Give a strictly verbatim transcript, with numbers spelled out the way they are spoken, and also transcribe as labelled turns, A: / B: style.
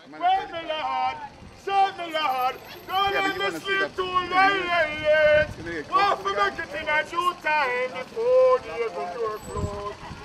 A: Wait me, Lord. Serve me, Lord. Don't let me sleep too late. Want to make it in a due time before the heaven door close.